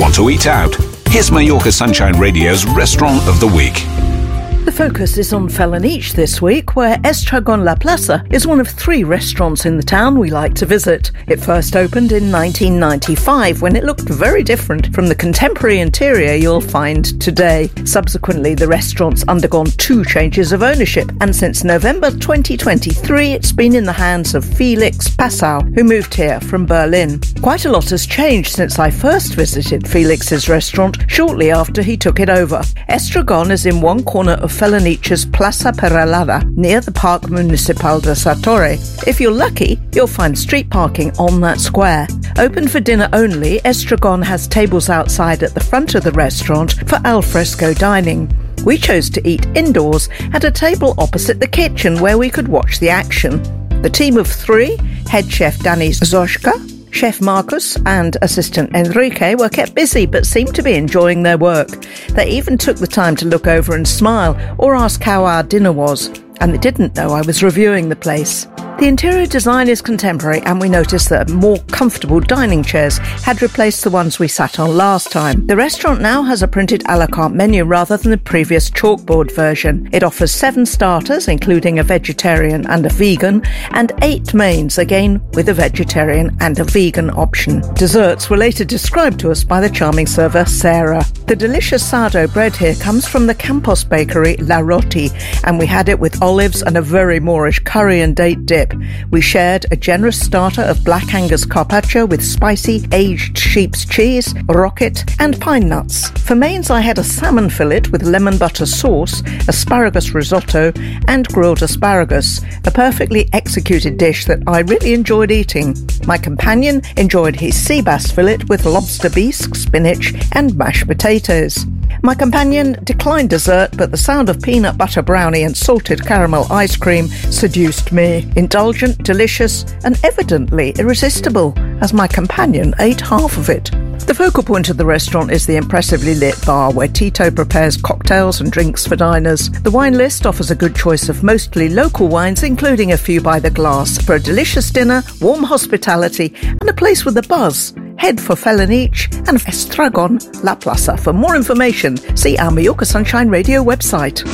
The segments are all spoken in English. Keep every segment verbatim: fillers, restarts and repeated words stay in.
Want to eat out? Here's Mallorca Sunshine Radio's Restaurant of the Week. The focus is on Felanitx this week, where Estragon La Plaza is one of three restaurants in the town we like to visit. It first opened in nineteen ninety-five, when it looked very different from the contemporary interior you'll find today. Subsequently, the restaurant's undergone two changes of ownership, and since November twenty twenty-three, it's been in the hands of Felix Passau, who moved here from Berlin. Quite a lot has changed since I first visited Felix's restaurant shortly after he took it over. Estragon is in one corner of Felanitx's Plaza Peralada, near the Park Municipal de Sartori. If you're lucky, you'll find street parking on that square. Open for dinner only, Estragon has tables outside at the front of the restaurant for alfresco dining. We chose to eat indoors at a table opposite the kitchen where we could watch the action. The team of three, head chef Dani Zoshka, Chef Marcus and assistant Enrique, were kept busy but seemed to be enjoying their work. They even took the time to look over and smile or ask how our dinner was, and they didn't know I was reviewing the place. The interior design is contemporary, and we noticed that more comfortable dining chairs had replaced the ones we sat on last time. The restaurant now has a printed a la carte menu rather than the previous chalkboard version. It offers seven starters, including a vegetarian and a vegan, and eight mains, again with a vegetarian and a vegan option. Desserts were later described to us by the charming server Sarah. The delicious sourdough bread here comes from the Campos bakery La Roti, and we had it with olives and a very Moorish curry and date dip. We shared a generous starter of black Angus carpaccio with spicy aged sheep's cheese, rocket and pine nuts. For mains, I had a salmon fillet with lemon butter sauce, asparagus risotto and grilled asparagus, a perfectly executed dish that I really enjoyed eating. My companion enjoyed his sea bass fillet with lobster bisque, spinach and mashed potatoes. My companion declined dessert, but the sound of peanut butter brownie and salted caramel ice cream seduced me. Indulgent, delicious, and evidently irresistible, as my companion ate half of it. The focal point of the restaurant is the impressively lit bar, where Tito prepares cocktails and drinks for diners. The wine list offers a good choice of mostly local wines, including a few by the glass. For a delicious dinner, warm hospitality, and a place with a buzz, head for Felanitx and Estragon La Plaza. For more information, see our Mallorca Sunshine Radio website.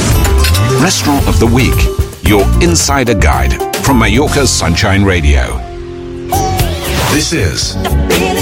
Restaurant of the Week, your insider guide from Mallorca Sunshine Radio. This is